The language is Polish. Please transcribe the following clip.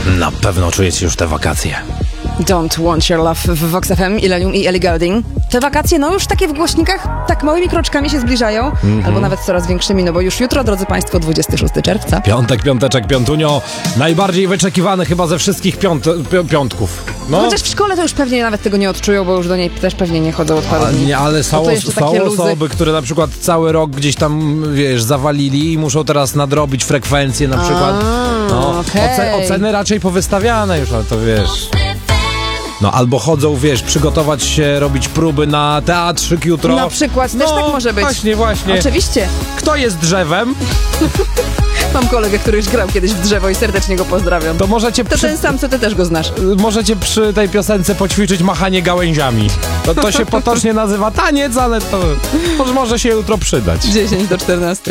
Na pewno czujecie już te wakacje. Don't Want Your Love w Vox FM, Illenium i Ellie Goulding. Te wakacje, no już takie w głośnikach, tak małymi kroczkami się zbliżają, albo nawet coraz większymi, no bo już jutro, drodzy Państwo, 26 czerwca. Piąteczek, piątunio. Najbardziej wyczekiwany chyba ze wszystkich piątków. No. Chociaż w szkole to już pewnie nawet tego nie odczują, bo już do niej też pewnie nie chodzą od paru dni. Nie, ale są osoby, które na przykład cały rok gdzieś tam, wiesz, zawalili i muszą teraz nadrobić frekwencję na przykład. Oceny raczej powystawiane już, ale to wiesz... No albo chodzą, wiesz, przygotować się, robić próby na teatrzyk jutro. Na przykład, też tak może być. Właśnie. Oczywiście. Kto jest drzewem? Mam kolegę, który już grał kiedyś w drzewo i serdecznie go pozdrawiam. To możecie... ten sam, co ty też go znasz. Możecie przy tej piosence poćwiczyć machanie gałęziami. To się potocznie nazywa taniec, ale to może się jutro przydać. 10 do 14.